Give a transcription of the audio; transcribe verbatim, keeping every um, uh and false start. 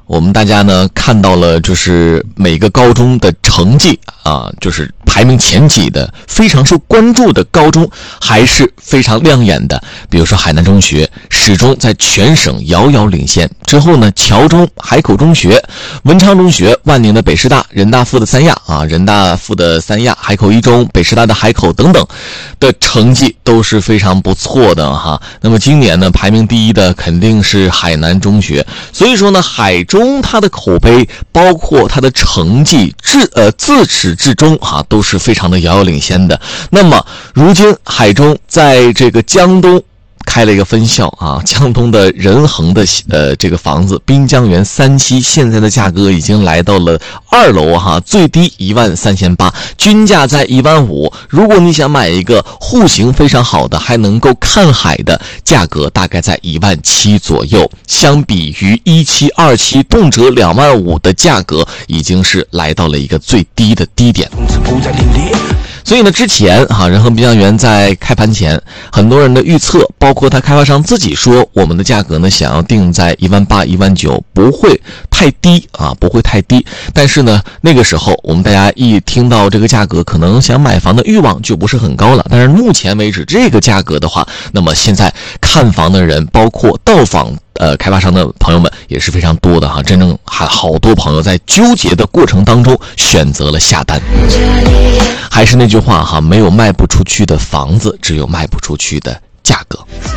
我们大家呢看到了，就是每个高中的成绩啊，就是排名前几的非常受关注的高中还是非常亮眼的。比如说海南中学始终在全省遥遥领先，之后呢侨中、海口中学、文昌中学、万宁的北师大、人大附的三亚啊，人大附的三亚、海口一中、北师大的海口等等的成绩都是非常不错的哈。那么今年呢排名第一的肯定是海南中学，所以说呢海中它的口碑包括它的成绩至呃自始至终哈、啊、都是非常的遥遥领先的。那么如今海中在这个江东开了一个分校啊，江东的仁恒的呃这个房子滨江园三期现在的价格已经来到了二楼哈，最低一万三千八，均价在一万五。如果你想买一个户型非常好的，还能够看海的，价格大概在一万七左右。相比于一期、二期动辄两万五的价格，已经是来到了一个最低的低点。所以呢，之前哈仁恒滨江园在开盘前，很多人的预测，包括他开发商自己说，我们的价格呢想要定在一万八、一万九，不会太低啊，不会太低。但是呢，那个时候我们大家一听到这个价格，可能想买房的欲望就不是很高了。但是目前为止，这个价格的话，那么现在看房的人，包括到访呃，开发商的朋友们也是非常多的哈，真正还好多朋友在纠结的过程当中选择了下单。还是那句话哈，没有卖不出去的房子，只有卖不出去的价格。